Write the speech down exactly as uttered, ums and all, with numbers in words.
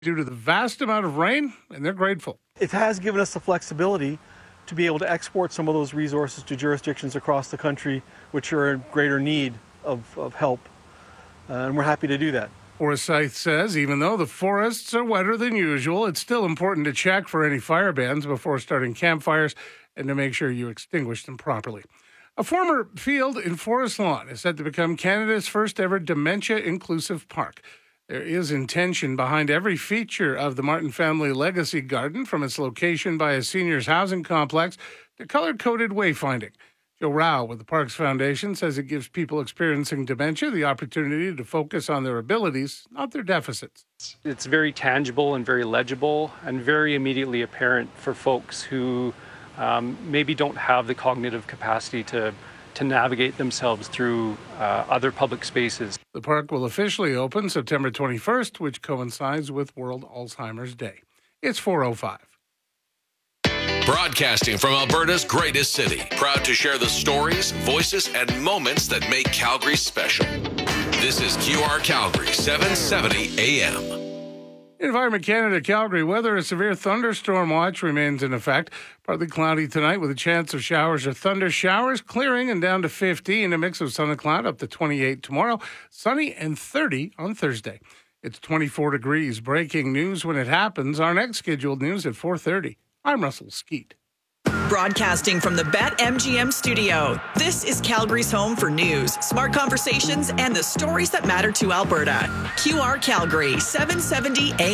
due to the vast amount of rain, and they're grateful. It has given us the flexibility to be able to export some of those resources to jurisdictions across the country which are in greater need of, of help, uh, and we're happy to do that. Forsyth says even though the forests are wetter than usual, it's still important to check for any fire bans before starting campfires and to make sure you extinguish them properly. A former field in Forest Lawn is set to become Canada's first ever dementia-inclusive park. There is intention behind every feature of the Martin Family Legacy Garden, from its location by a seniors housing complex to color-coded wayfinding. Joe Rao with the Parks Foundation says it gives people experiencing dementia the opportunity to focus on their abilities, not their deficits. It's very tangible and very legible and very immediately apparent for folks who um, maybe don't have the cognitive capacity to to navigate themselves through uh, other public spaces. The park will officially open September twenty-first, which coincides with World Alzheimer's Day. It's four oh five. Broadcasting from Alberta's greatest city, proud to share the stories, voices, and moments that make Calgary special. This is Q R Calgary, seven seventy A M. Environment Canada Calgary weather, a severe thunderstorm watch remains in effect. Partly cloudy tonight with a chance of showers or thunder showers, clearing and down to fifty, and a mix of sun and cloud up to twenty-eight tomorrow. Sunny and thirty on Thursday. It's twenty-four degrees. Breaking news when it happens. Our next scheduled news at four thirty. I'm Russell Skeet. Broadcasting from the BetMGM studio, this is Calgary's home for news, smart conversations, and the stories that matter to Alberta. Q R Calgary, seven seventy A M.